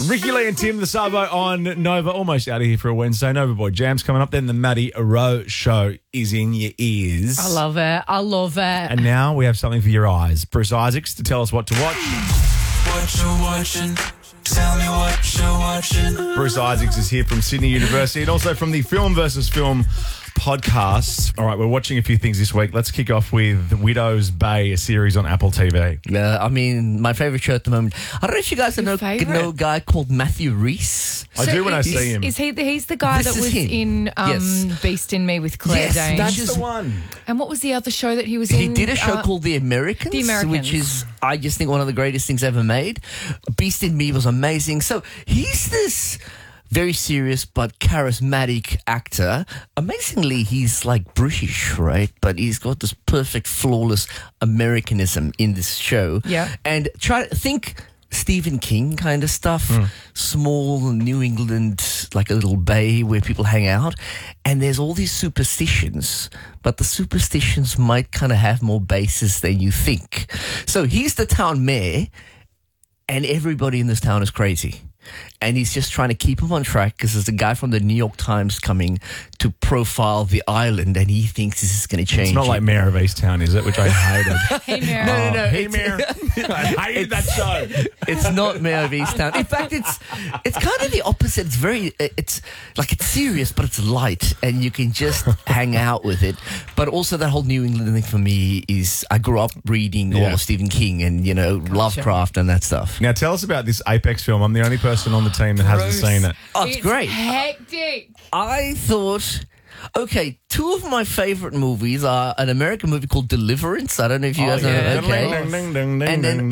Ricky Lee and Tim the Sabo on Nova, almost out of here for a Wednesday. Nova Boy Jam's coming up. Then the Maddie Rowe Show is in your ears. I love it. I love it. And now we have something for your eyes. Bruce Isaacs to tell us what to watch. What you watching? Tell me what you're watching. Bruce Isaacs is here from Sydney University and also from the Film versus Film podcast. All right, we're watching a few things this week. Let's kick off with Widow's Bay, a series on Apple TV. I mean, my favourite show at the moment. I don't know if you guys know a guy called Matthew Rhys. I do when I see him. Is he's the guy that was in Beast in Me with Claire Yes, Danes? That's the one. And what was the other show that he was in? He did a show called The Americans, which is, I just think, one of the greatest things ever made. Beast in Me was amazing. So he's this very serious but charismatic actor. Amazingly, he's like British, right? But he's got this perfect, flawless Americanism in this show. Yeah. And try to think Stephen King kind of stuff. Small New England, like a little bay where people hang out. And there's all these superstitions, but the superstitions might kind of have more basis than you think. So he's the town mayor, and everybody in this town is crazy. And he's just trying to keep him on track because there's a guy from the New York Times coming to profile the island, and he thinks this is going to change. It's not like Mayor of Easttown, is it? Which I hated. Hey, Mayor. No. Hey, Mayor. I hated that show. It's not Mayor of Easttown. In fact, it's kind of the opposite. It's very, it's serious, but it's light, and you can just hang out with it. But also that whole New England thing for me is I grew up reading all of Stephen King and, Lovecraft and that stuff. Now, tell us about this Apex film. I'm the only person on the team that hasn't seen it. Oh, it's great. Hectic. I thought, okay, two of my favorite movies are an American movie called Deliverance. I don't know if you guys know. Okay. And then,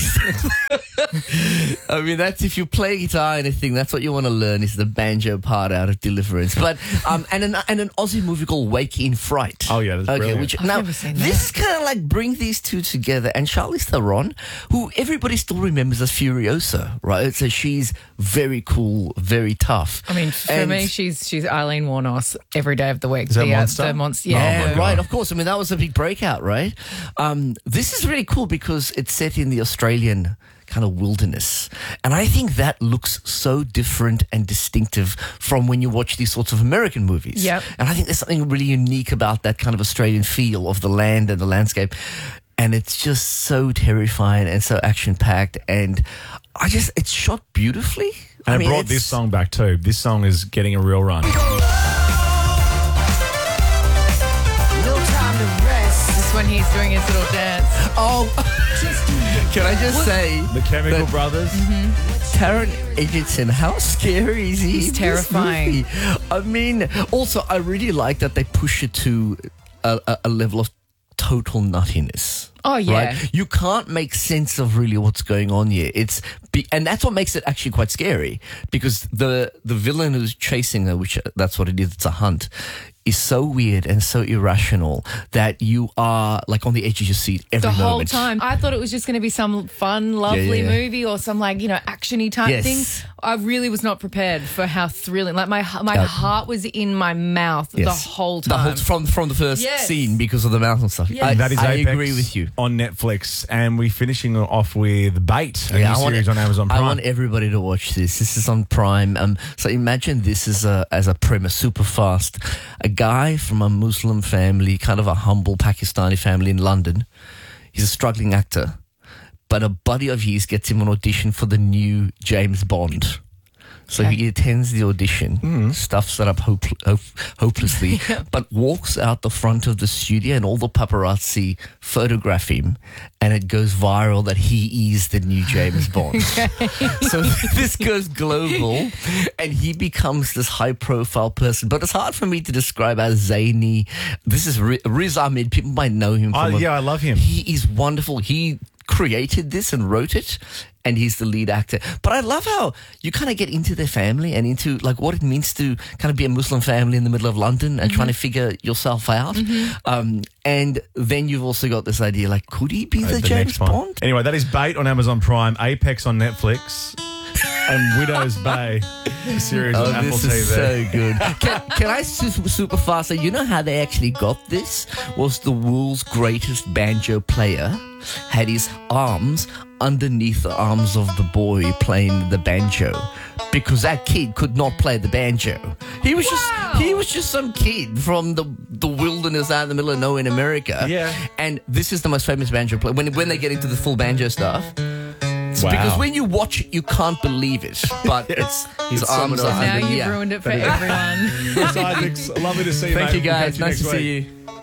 I mean, that's if you play guitar or anything, that's what you want to learn is the banjo part out of Deliverance. But and an Aussie movie called Wake in Fright. Oh yeah, that's brilliant. I've never seen that. This kind of like bring these two together, and Charlize Theron, who everybody still remembers as Furiosa, right? So she's very cool, very tough. I mean, for me, she's Eileen Warnos every day of the week. Is that Monster? The Monster. Yeah, Oh, right, of course. I mean, that was a big breakout, right? This is really cool because it's set in the Australian kind of wilderness. And I think that looks so different and distinctive from when you watch these sorts of American movies. Yep. And I think there's something really unique about that kind of Australian feel of the land and the landscape. And it's just so terrifying and so action-packed. And it's shot beautifully. And it brought this song back too. This song is getting a real run. When he's doing his little dance. Oh, can I just say The Chemical Brothers. Taron Egerton, how scary is he? He's in this terrifying. movie? I mean, also, I really like that they push it to a level of total nuttiness. Oh, yeah. Right? You can't make sense of really what's going on here. And that's what makes it actually quite scary because the villain who's chasing her, which that's what it is, it's a hunt, is so weird and so irrational that you are like on the edge of your seat every The moment. whole time. I thought it was just going to be some fun, lovely movie or some action-y type thing. I really was not prepared for how thrilling. Like my heart was in my mouth the whole time. From the first scene because of the mouth and stuff. Yes. That is I Apex agree with you. on Netflix, and we're finishing off with Bait, a new series on Amazon Prime. I want everybody to watch this. This is on Prime. So imagine this as a premise, super fast. A guy from a Muslim family, kind of a humble Pakistani family in London. He's a struggling actor, but a buddy of his gets him an audition for the new James Bond. So he attends the audition, stuffs it up hopelessly, but walks out the front of the studio and all the paparazzi photograph him, and it goes viral that he is the new James Bond. So this goes global, and he becomes this high-profile person. But it's hard for me to describe as zany. This is Riz Ahmed. People might know him. I love him. He is wonderful. He created this and wrote it, and he's the lead actor. But I love how you kind of get into their family and into like what it means to kind of be a Muslim family in the middle of London and trying to figure yourself out. And then you've also got this idea like, could he be the James next one. Bond? Anyway, that is Bait on Amazon Prime, Apex on Netflix. and Widow's Bay, a series on Apple this TV. is so good. Can I super fast say, you know how they actually got this? Was the world's greatest banjo player had his arms underneath the arms of the boy playing the banjo, because that kid could not play the banjo. He was just some kid from the wilderness out in the middle of nowhere in America. Yeah. And this is the most famous banjo player. When they get into the full banjo stuff. Wow. Because when you watch it, you can't believe it. But it's his arms are Now under. you've ruined it for everyone. Chris Isaacs, lovely to see you, Thank mate. you, guys. We'll catch Nice to next week. see you.